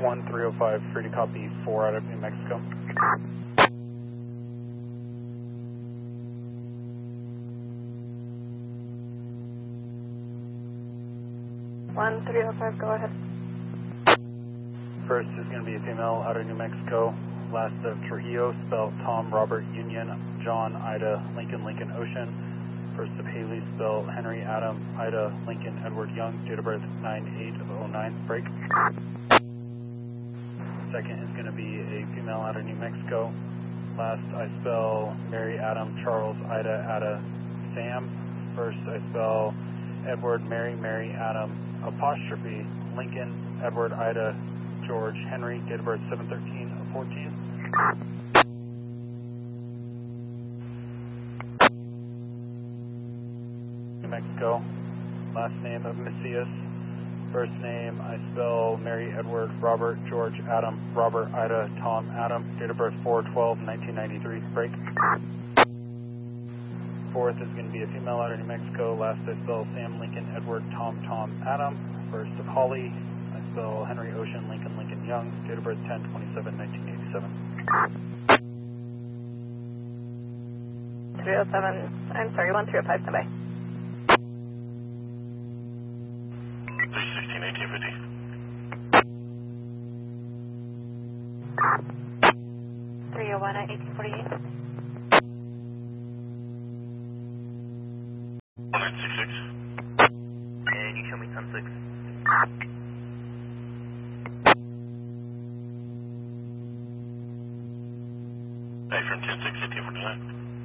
1305, free to copy 4 out of New Mexico. One 305, go ahead. First is going to be a female out of New Mexico. Last of Trujillo, spelled Tom, Robert, Union, John, Ida, Lincoln, Lincoln, Ocean. First of Haley, spelled Henry, Adam, Ida, Lincoln, Edward, Young. Date of birth 9/8 of 09. Break. Second is going to be a female out of New Mexico. Last I spell Mary, Adam, Charles, Ida, Ada, Sam. First I spell Edward, Mary, Mary, Adam, apostrophe, Lincoln, Edward, Ida, George, Henry. Date of birth 7/13 of 14. New Mexico. Last name of Macias. First name I spell Mary, Edward, Robert, George, Adam, Robert, Ida, Tom, Adam. Date of birth 4/12/1993. Break. Fourth is going to be a female out of New Mexico. Last I spell Sam, Lincoln, Edward, Tom, Tom, Adam. First of Holly, I spell Henry, Ocean, Lincoln, Lincoln, Young. Date of birth 10/27/1987. 307, I'm sorry, 1305, stand by. 316-1850. 301 at 1848. 1966. And you show me Sun 6. Hey, from 10-6, 1849.